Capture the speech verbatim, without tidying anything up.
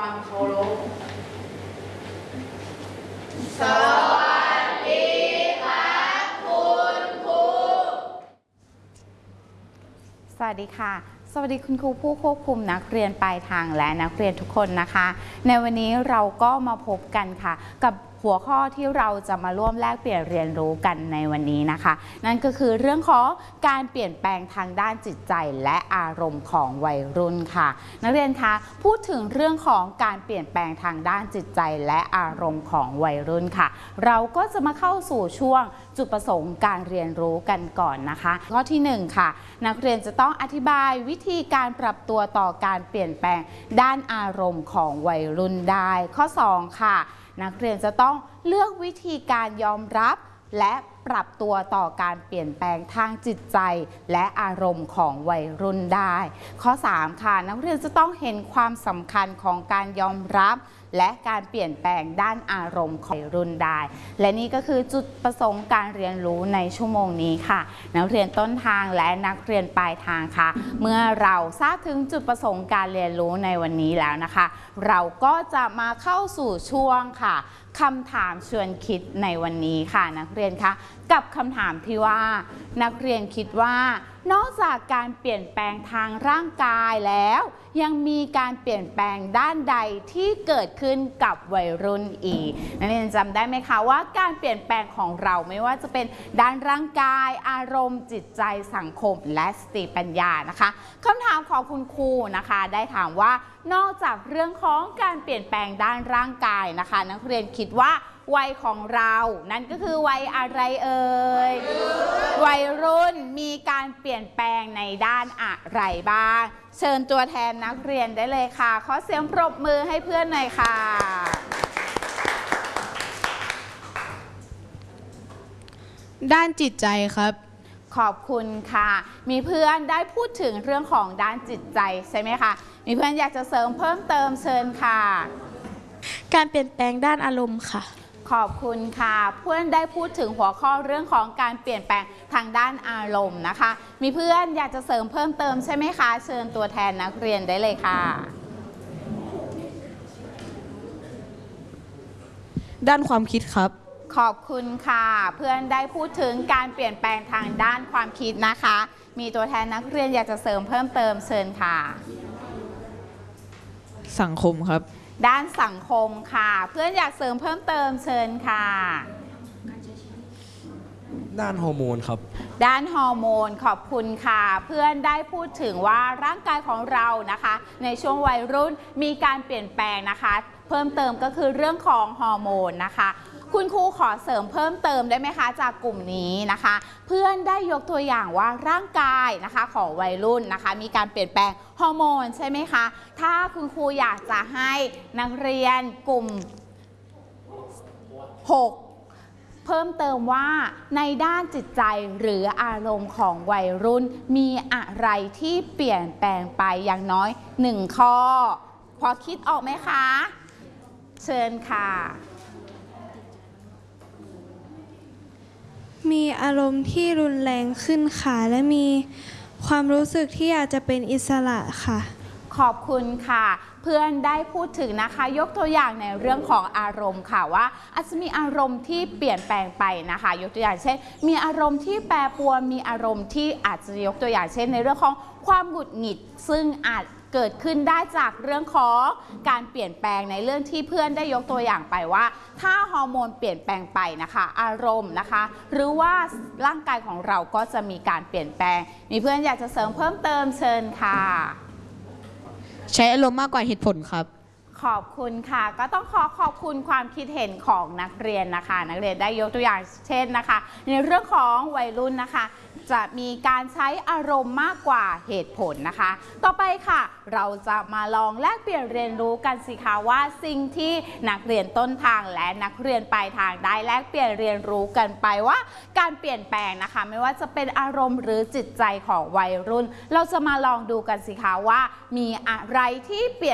ความเคารพสวัสดีครับคุณครูสวัสดีค่ะสวัสดีคุณครูผู้ควบคุมนักเรียนปลายทางและนักเรียนทุกคนนะคะในวันนี้เราก็มาพบกันค่ะกับหัวข้อที่เราจะมาร่วมแลกเปลี่ยนเรียนรู้กันในวันนี้นะคะนั่นก็คือเรื่องของการเปลี่ยนแปลงทางด้านจิตใจและอารมณ์ของวัยรุ่นค่ะนักเรียนคะพูดถึงเรื่องของการเปลี่ยนแปลงทางด้านจิตใจและอารมณ์ของวัยรุ่นค่ะเราก็จะมาเข้าสู่ช่วงจุดประสงค์การเรียนรู้กันก่อนนะคะข้อที่หนึ่งค่ะนักเรียนจะต้องอธิบายวิธีการปรับตัวต่อการเปลี่ยนแปลงด้านอารมณ์ของวัยรุ่นได้ข้อสองค่ะนักเรียนจะต้องเลือกวิธีการยอมรับและปรับตัวต่อการเปลี่ยนแปลงทางจิตใจและอารมณ์ของวัยรุ่นได้ข้อสามค่ะนักเรียนจะต้องเห็นความสำคัญของการยอมรับและการเปลี่ยนแปลงด้านอารมณ์ของวัยรุ่นได้และนี่ก็คือจุดประสงค์การเรียนรู้ในชั่วโมงนี้ค่ะนักเรียนต้นทางและนักเรียนปลายทางค่ะเมื่อเราทราบถึงจุดประสงค์การเรียนรู้ในวันนี้แล้วนะคะเราก็จะมาเข้าสู่ช่วงค่ะคำถามชวนคิดในวันนี้ค่ะนักเรียนคะกับคำถามที่ว่านักเรียนคิดว่านอกจากการเปลี่ยนแปลงทางร่างกายแล้วยังมีการเปลี่ยนแปลงด้านใดที่เกิดขึ้นกับวัยรุ่นอีกนักเรียนจำได้ไหมคะว่าการเปลี่ยนแปลงของเราไม่ว่าจะเป็นด้านร่างกายอารมณ์จิตใจสังคมและสติปัญญานะคะคำถามของคุณครูนะคะได้ถามว่านอกจากเรื่องของการเปลี่ยนแปลงด้านร่างกายนะคะนักเรียนคิดว่าวัยของเรานั่นก็คือวัยอะไรเอ่ยวัยรุ่นมีการเปลี่ยนแปลงในด้านอะไรบ้างเชิญตัวแทนนักเรียนได้เลยค่ะขอเสียงปรบมือให้เพื่อนหน่อยค่ะด้านจิตใจครับขอบคุณค่ะมีเพื่อนได้พูดถึงเรื่องของด้านจิตใจใช่ไหมคะมีเพื่อนอยากจะเสริมเพิ่มเติมเชิญค่ะการเปลี่ยนแปลงด้านอารมณ์ค่ะขอบคุณค่ะเพื่อนได้พูดถึงหัวข้อเรื่องของการเปลี่ยนแปลงทางด้านอารมณ์นะคะมีเพื่อนอยากจะเสริมเพิ่มเติมใช่ไหมคะเชิญตัวแทนนักเรียนได้เลยค่ะด้านความคิดครับขอบคุณค่ะเพื่อนได้พูดถึงการเปลี่ยนแปลงทางด้านความคิดนะคะมีตัวแทนนักเรียนอยากจะเสริมเพิ่มเติมเชิญค่ะสังคมครับด้านสังคมค่ะเพื่อนอยากเสริมเพิ่มเติมเชิญค่ะด้านฮอร์โมนครับด้านฮอร์โมนขอบคุณค่ะเพื่อนได้พูดถึงว่าร่างกายของเรานะคะในช่วงวัยรุ่นมีการเปลี่ยนแปลงนะคะเพิ่มเติมก็คือเรื่องของฮอร์โมนนะคะคุณครูขอเสริมเพิ่มเติมได้ไหมคะจากกลุ่มนี้นะคะเพื่อนได้ยกตัวอย่างว่าร่างกายนะคะของวัยรุ่นนะคะมีการเปลี่ยนแปลงฮอร์โมนใช่ไหมคะถ้าคุณครูอยากจะให้นักเรียนกลุ่มหกเพิ่มเติมว่าในด้านจิตใจหรืออารมณ์ของวัยรุ่นมีอะไรที่เปลี่ยนแปลงไปอย่างน้อยหนึ่งข้อพอคิดออกไหมคะเชิญค่ะมีอารมณ์ที่รุนแรงขึ้นค่ะและมีความรู้สึกที่อยากจะเป็นอิสระค่ะขอบคุณค่ะเพื่อนได้พูดถึงนะคะยกตัวอย่างในเรื่องของอารมณ์ค่ะว่าอาจจะมีอารมณ์ที่เปลี่ยนแปลงไปนะคะยกตัวอย่างเช่นมีอารมณ์ที่แปรปรวนมีอารมณ์ที่อาจจะยกตัวอย่างเช่นในเรื่องของความหงุดหงิดซึ่งอาจเกิดขึ้นได้จากเรื่องของการเปลี่ยนแปลงในเรื่องที่เพื่อนได้ยกตัวอย่างไปว่าถ้าฮอร์โมนเปลี่ยนแปลงไปนะคะอารมณ์นะคะหรือว่าร่างกายของเราก็จะมีการเปลี่ยนแปลงมีเพื่อนอยากจะเสริมเพิ่มเติมเชิญค่ะใช้อารมณ์มากกว่าเหตุผลครับขอบคุณค่ะก็ต้องขอขอบคุณความคิดเห็นของนักเรียนนะคะนักเรียนได้ยกตัวอย่างเช่นนะคะในเรื่องของวัยรุ่นนะคะจะมีการใช้อารมณ์มากกว่าเหตุผลนะคะต่อไปค่ะเราจะมาลองแลกเปลี่ยนเรียนรู้กันสิคะว่าสิ่งที่นักเรียนต้นทางและนักเรียนปลายทางได้แลกเปลี่ยนเรียนรู้กันไปว่าการเปลี่ยนแปลงนะคะไม่ว่าจะเป็นอารมณ์หรือจิตใจของวัยรุ่นเราจะมาลองดูกันสิคะว่ามีอะไรที่เปลี่ยน